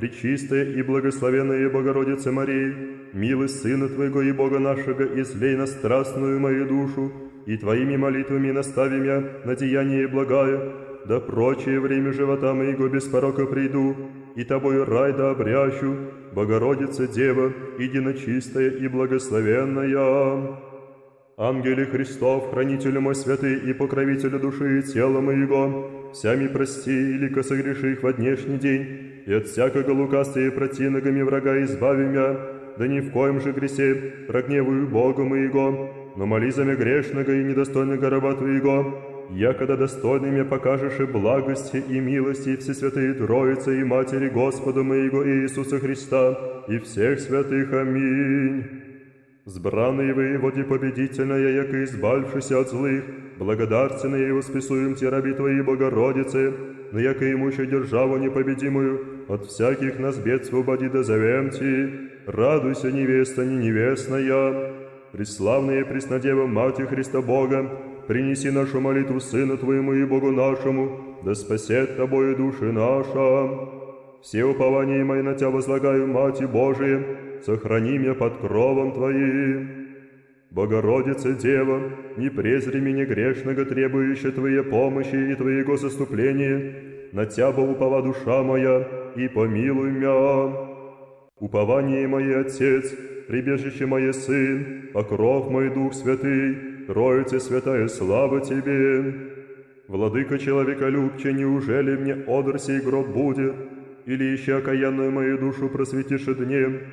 Пречистая и благословенная Богородица Мария, милость Сына Твоего и Бога нашего, излей на страстную мою душу, и Твоими молитвами настави меня на деяние благое, да прочее время живота моего без порока приду, и Тобою рай да обрящу, Богородица Дева, единочистая и благословенная. Ангеле Христов, хранителю мой святый и покровителю души и тела моего, всями прости, или согреших во днешний день, и от всякого лукавства и противногами врага избави меня, да ни в коем же гресе прогневую Бога моего, но моли за меня грешного и недостойного раба Твоего, якогда достойными покажешь и благости и милости Всесвятые Троицы и Матери Господа моего Иисуса Христа и всех святых. Аминь. Сбранный воеводе победительная, яко избавившийся от злых, благодарственные и восписуем те раби Твои, Богородице, но яко имущую державу непобедимую, от всяких нас бед свободи да зовем Ти. Радуйся, невеста не невестная. Преславная Преснодева, Мати Христа Бога, принеси нашу молитву Сыну Твоему и Богу нашему, да спасет Тобою души наша. Все упования мои на Тебя возлагаю, Мати Божия, сохрани меня под кровом Твоим. Богородица Дева, не презри меня грешного, требующая Твоей помощи и Твоего заступления, на Тебя упова душа моя, и помилуй меня. Упование мое Отец, прибежище мое Сын, покров мой Дух Святый, Троице святая, слава Тебе. Владыка человеколюбче, неужели мне одр сей гроб будет, или еще окаянную мою душу просветишь днем,